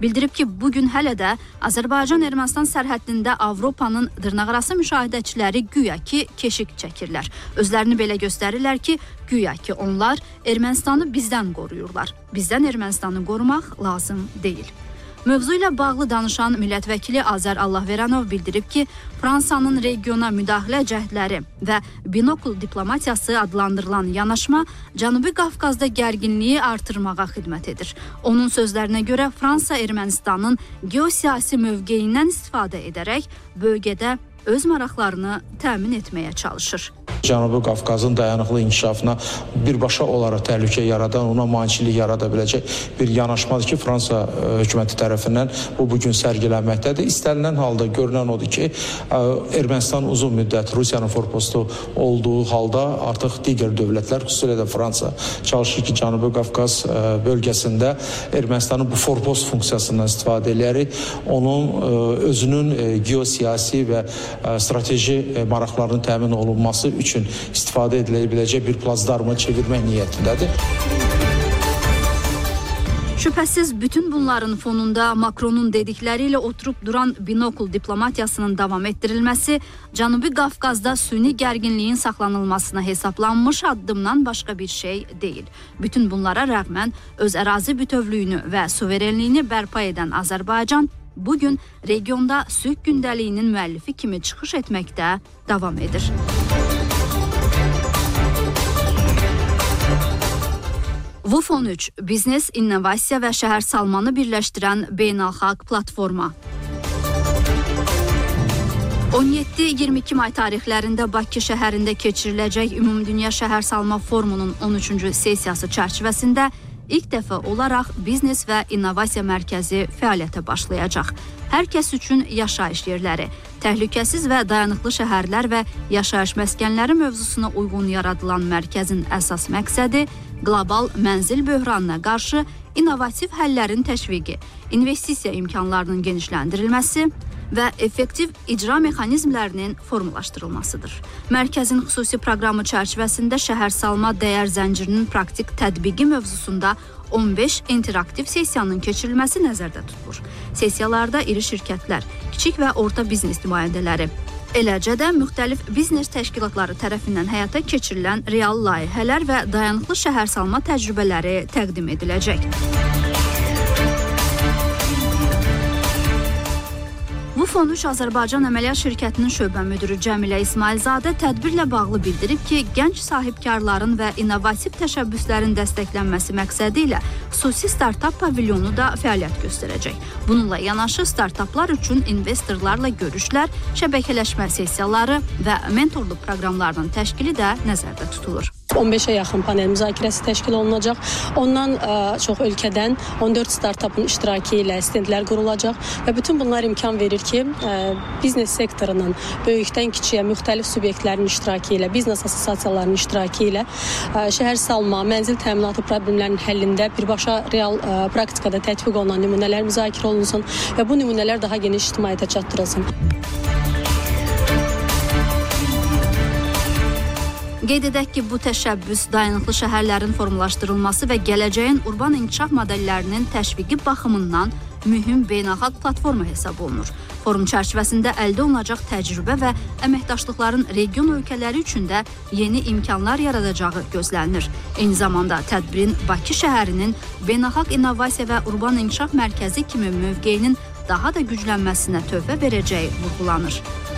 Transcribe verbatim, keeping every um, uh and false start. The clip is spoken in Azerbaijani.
Bildirib ki, bugün hələ də Azərbaycan-Ermənistan sərhəddində Avropanın dırnaqarası müşahidəçiləri güya ki, keşik çəkirlər. Özlərini belə göstərirlər ki, güya ki, onlar Ermənistanı bizdən qoruyurlar. Bizdən Ermənistanı qorumaq lazım deyil. Mövzu ilə bağlı danışan millət vəkili Azər Allahveranov bildirib ki, Fransanın regiona müdaxilə cəhdləri və binokul diplomatiyası adlandırılan yanaşma Cənubi Qafqazda gərginliyi artırmağa xidmət edir. Onun sözlərinə görə Fransa Ermənistanın geosiyasi mövqeyindən istifadə edərək bölgədə öz maraqlarını təmin etməyə çalışır. Cənubi Qafqazın dayanıqlı inkişafına birbaşa olaraq təhlükə yaradan, ona maneçilik yarada biləcək bir yanaşmadır ki, Fransa hökuməti tərəfindən bu bugün sərgilənməkdədir. İstənilən halda görünən odur ki, Ermənistan uzun müddət Rusiyanın forpostu olduğu halda artıq digər dövlətlər, xüsusilə də Fransa çalışır ki, Cənubi Qafqaz bölgəsində Ermənistanın bu forpost funksiyasından istifadə edərək onun özünün geosiyasi və strateji maraqlarının təmin olunması üçün istifadə edilə biləcək bir plazdarma çevirmək niyyətindədir. Şübhəsiz bütün bunların fonunda Makronun dedikləri ilə oturub duran binokul diplomatiyasının davam etdirilməsi Cənubi Qafqazda süni gərginliyin saxlanılmasına hesablanmış addımdan başqa bir şey deyil. Bütün bunlara rəğmən öz ərazi bütövlüyünü və suverenliyini bərpa edən Azərbaycan bugün regionda sülh gündəliyinin müəllifi kimi çıxış etməkdə davam edir. V U F on üç, biznes, innovasiya və şəhərsalmanı birləşdirən beynəlxalq platforma. on yeddi iyirmi iki may tarixlərində Bakı şəhərində keçiriləcək Ümumdünya Şəhərsalma Forumunun on üçüncü sessiyası çərçivəsində ilk dəfə olaraq biznes və innovasiya mərkəzi fəaliyyətə başlayacaq. Hər kəs üçün yaşayış yerləri, təhlükəsiz və dayanıqlı şəhərlər və yaşayış məskənləri mövzusuna uyğun yaradılan mərkəzin əsas məqsədi qlobal mənzil böhranına qarşı innovativ həllərin təşviqi, investisiya imkanlarının genişləndirilməsi və effektiv icra mexanizmlərinin formalaşdırılmasıdır. Mərkəzin xüsusi proqramı çərçivəsində şəhərsalma dəyər zəncirinin praktik tətbiqi mövzusunda on beş interaktiv sessiyanın keçirilməsi nəzərdə tutulur. Sessiyalarda iri şirkətlər, kiçik və orta biznes nümayəndələri, eləcə də müxtəlif biznes təşkilatları tərəfindən həyata keçirilən real layihələr və dayanıqlı şəhərsalma təcrübələri təqdim ediləcək. V U F on üç Azərbaycan Əməliyyat Şirkətinin şöbə müdürü Cəmilə İsmailzadə tədbirlə bağlı bildirib ki, gənc sahibkarların və innovativ təşəbbüslərin dəstəklənməsi məqsədi ilə xüsusi startap pavilyonu da fəaliyyət göstərəcək. Bununla yanaşı startaplar üçün investorlarla görüşlər, şəbəkələşmə sessiyaları və mentorluq proqramlarının təşkili də nəzərdə tutulur. on beşə yaxın panel müzakirəsi təşkil olunacaq. Ondan ə, çox ölkədən on dörd startapın iştirakı ilə stendlər qurulacaq və bütün bunlar imkan verir ki, ə, biznes sektorunun böyükdən kiçiyə müxtəlif subyektlərin iştirakı ilə, biznes assosiasiyalarının iştirakı ilə ə, şəhərsalma, mənzil təminatı problemlərinin həllində birbaşa real ə, praktikada tətbiq olunan nümunələr müzakirə olunsun və bu nümunələr daha geniş ictimaiyyətə çatdırılsın. Qeyd edək ki, bu təşəbbüs dayanıqlı şəhərlərin formalaşdırılması və gələcəyin urban inkişaf modellərinin təşviqi baxımından mühüm beynəlxalq platforma hesab olunur. Forum çərçivəsində əldə olunacaq təcrübə və əməkdaşlıqların region ölkələri üçün də yeni imkanlar yaradacağı gözlənilir. Eyni zamanda tədbirin Bakı şəhərinin beynəlxalq innovasiya və urban inkişaf mərkəzi kimi mövqeyinin daha da güclənməsinə töhfə verəcəyi vurğulanır.